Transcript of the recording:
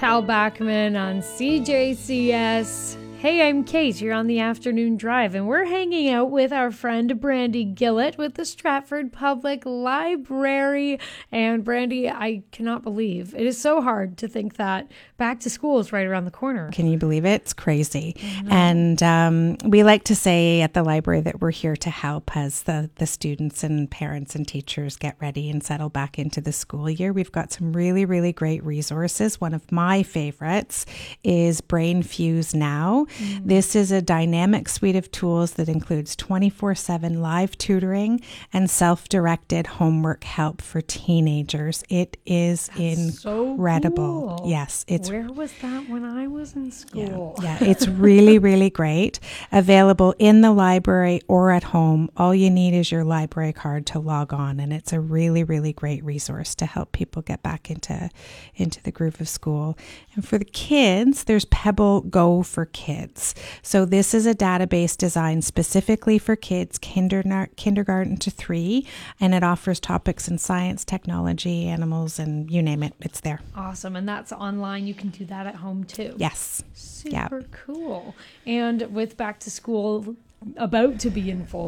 Tal Bachman on CJCS. Hey, I'm Kate. You're on the afternoon drive, and we're hanging out with our friend Brandy Gillett with the Stratford Public Library. And Brandy, I cannot believe it is so hard to think that back to school is right around the corner. Can you believe it? It's crazy. And we like to say at the library that we're here to help as the students and parents and teachers get ready and settle back into the school year. We've got some really, really great resources. One of my favorites is Brain Fuse Now. This is a dynamic suite of tools that includes 24/7 live tutoring and self-directed homework help for teenagers. It is incredible. So cool. Yes, it's Where was that when I was in school? yeah, it's really, really great. Available in the library or at home. All you need is your library card to log on, and it's a really, really great resource to help people get back into the groove of school. And for the kids, there's Pebble Go for Kids. So this is a database designed specifically for kids kindergarten to 3, and it offers topics in science, technology, animals, and you name it, it's there. Awesome. And that's online. You can do that at home too. Yes. Super cool. And with back to school about to be in full